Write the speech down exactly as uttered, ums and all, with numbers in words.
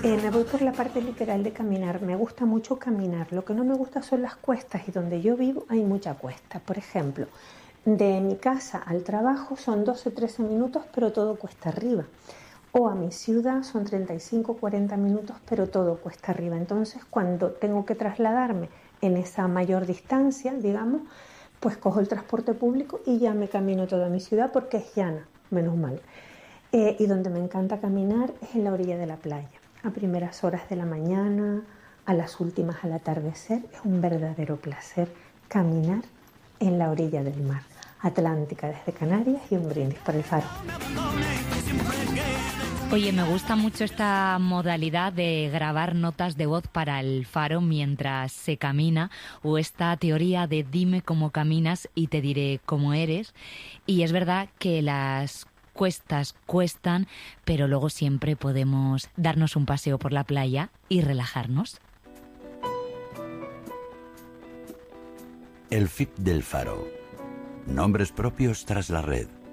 Eh, me voy por la parte literal de caminar. Me gusta mucho caminar. Lo que no me gusta son las cuestas y donde yo vivo hay mucha cuesta. Por ejemplo, de mi casa al trabajo son doce a trece minutos, pero todo cuesta arriba. O a mi ciudad son treinta y cinco a cuarenta minutos, pero todo cuesta arriba. Entonces, cuando tengo que trasladarme en esa mayor distancia, digamos, pues cojo el transporte público y ya me camino toda mi ciudad porque es llana, menos mal. Eh, y donde me encanta caminar es en la orilla de la playa. A primeras horas de la mañana, a las últimas al atardecer, es un verdadero placer caminar en la orilla del mar. Atlántica desde Canarias y un brindis por el Faro. Oye, me gusta mucho esta modalidad de grabar notas de voz para el Faro mientras se camina, o esta teoría de dime cómo caminas y te diré cómo eres. Y es verdad que las cuestas cuestan, pero luego siempre podemos darnos un paseo por la playa y relajarnos. El F I P del Faro. Nombres propios tras la red.